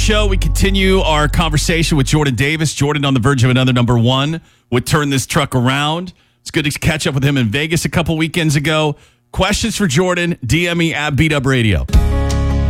show, we continue our conversation with Jordan Davis. Jordan on the verge of another number one would turn this truck around. It's good to catch up with him in Vegas a couple weekends ago. Questions for Jordan, DM me at Beat Up Radio.